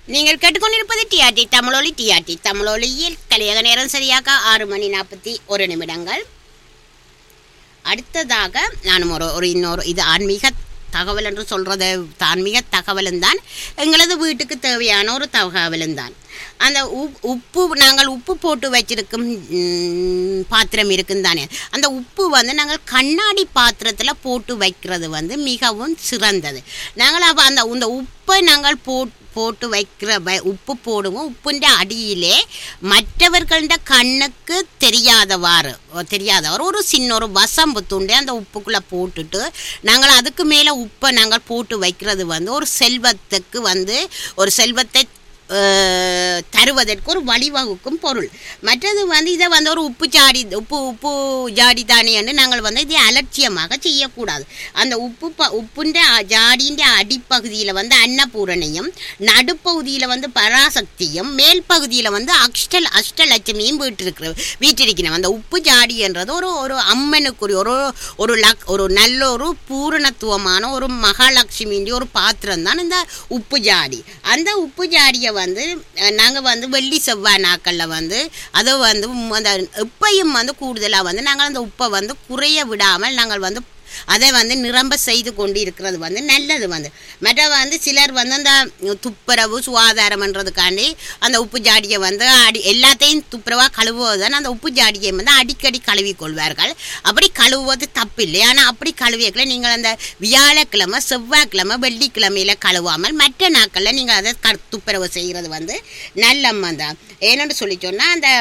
நீங்கள் கேட்டுக்கொண்டிருப்பது டிஆர்டி தமிழொலி. டிஆர்டி தமிழொலியில் கலியக நேரம் சரியாக 6:41. அடுத்ததாக நானும் இன்னொரு இது ஆன்மீக தகவல் என்று சொல்கிறது. ஆன்மீக தகவலும் தான், எங்களது வீட்டுக்கு தேவையான ஒரு தகவலும் தான். அந்த உப்பு நாங்கள் உப்பு போட்டு வச்சிருக்கும் பாத்திரம் இருக்குன்னு தானே, அந்த உப்பு நாங்கள் கண்ணாடி பாத்திரத்தில் போட்டு வைக்கிறது மிகவும் சிறந்தது. நாங்கள் அந்த உப்பை நாங்கள் போட்டு வைக்கிற உப்பு போடுவோம். உப்புன்ற அடியிலே மற்றவர்கள கண்ணுக்கு தெரியாதவாறு ஒரு சின்ன ஒரு வசம்பு துண்டை அந்த உப்புக்குள்ளே போட்டுட்டு நாங்கள் அதுக்கு மேலே உப்பை நாங்கள் போட்டு வைக்கிறது ஒரு செல்வத்துக்கு ஒரு செல்வத்தை தருவதற்கு ஒரு வழிவகுக்கும் பொருள். மற்றது இதை ஒரு உப்பு ஜாடி தானே என்று நாங்கள் இதை அலட்சியமாக செய்யக்கூடாது. அந்த உப்புன்ற ஜாடின்ற அடிப்பகுதியில் அன்னபூரணியும், நடுப்பகுதியில் பராசக்தியும், மேல் பகுதியில் அஷ்டலட்சுமியும் வீட்டிருக்கிறோம். அந்த உப்பு ஜாடி என்றது ஒரு அம்மனுக்குரிய ஒரு நல்ல ஒரு பூரணத்துவமான ஒரு மகாலட்சுமின்ற ஒரு பாத்திரம் தான் இந்த உப்பு ஜாடி. அந்த உப்பு ஜாடியை நாங்கள் வெள்ளி செவ்வாய் நாட்களில் அதை அந்த எப்பையும் கூடுதலாக நாங்கள் அந்த உப்பை குறைய விடாமல் நாங்கள் அதை நிரம்ப செய்து கொண்டு இருக்கிறது நல்லது. மற்ற சிலர் அந்த துப்புரவு சுகாதாரம்ன்றதுக்காண்டி அந்த உப்பு ஜாடியை எல்லாத்தையும் துப்புரவாக கழுவுவதுதான் அந்த உப்பு ஜாடியை அடிக்கடி கழுவிக்கொள்வார்கள். அப்படி கழுவுவது தப்பில்லை. ஆனால் அப்படி கழுவியக்களை நீங்கள் அந்த வியாழக்கிழமை, செவ்வாய்க்கிழமை, வெள்ளிக்கிழமையில கழுவாமல் மற்ற நாட்களில் நீங்கள் அதை துப்புரவு செய்கிறது நல்லம்மா. ஏன்னு சொல்லி சொன்னால் அந்த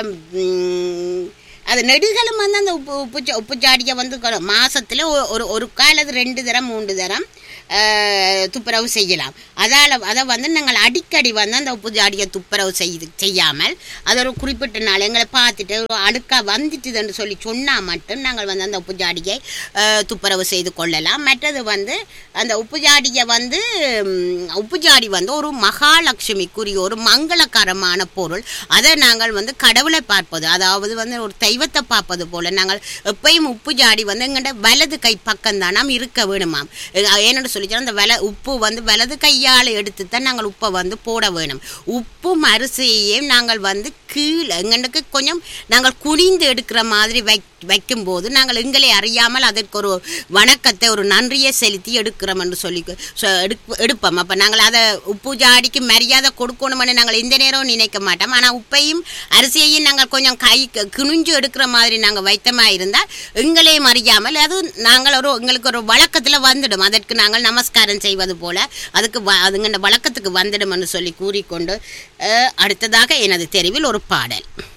அது நெடுகளும் அந்த உப்பு ஜாடியை மாதத்தில் ஒரு காலது 2 தரம் 3 தரம் துப்புரவு செய்யலாம். அதை நாங்கள் அடிக்கடி அந்த உப்பு ஜாடியை துப்புரவு செய்யாமல் அது ஒரு குறிப்பிட்ட நாள் எங்களை பார்த்துட்டு அடுக்கா வந்துட்டுதுன்னு சொல்லி சொன்னால் மட்டும் நாங்கள் அந்த உப்பு ஜாடியை துப்புரவு செய்து கொள்ளலாம். மற்றது அந்த உப்பு ஜாடியை உப்பு ஜாடி ஒரு மகாலட்சுமிக்குரிய ஒரு மங்களகரமான பொருள். அதை நாங்கள் கடவுளை பார்ப்பது, அதாவது ஒரு தெய்வத்தை பார்ப்பது போல நாங்கள் எப்பயும் உப்பு ஜாடி எங்கள்ட வலது கை பக்கம் தான் நாம் இருக்க வேணுமாம். ஏன்னு சொல்லிச்சோம், அந்த உப்பு வலது கையால் எடுத்து தான் நாங்கள் உப்பை போட வேணும். உப்பும் அரிசியையும் நாங்கள் கீழே எங்களுக்கு கொஞ்சம் நாங்கள் குனிந்து எடுக்கிற மாதிரி வைக்கும்போது நாங்கள் எங்களை அறியாமல் அதற்கு ஒரு வணக்கத்தை, ஒரு நன்றியை செலுத்தி எடுக்கிறோம் என்று சொல்லி எடுப்போம். அப்போ நாங்கள் அதை உப்பு ஜாடிக்கு மரியாதை கொடுக்கணும்னு நாங்கள் எந்த நேரம் நினைக்க மாட்டோம். ஆனால் உப்பையும் அரிசியையும் நாங்கள் கொஞ்சம் கை குனிஞ்சு எடுக்கிற மாதிரி நாங்கள் வைத்தமாக இருந்தால் எங்களையும் அறியாமல் அது நாங்கள் எங்களுக்கு ஒரு வழக்கத்தில் வந்துடும். அதற்கு நாங்கள் நமஸ்காரம் செய்வது போல அதுங்க வழக்கத்துக்கு வந்துடும் என்று சொல்லி கூறிக்கொண்டு அடுத்ததாக எனது தெரிவில் ஒரு பாடல்.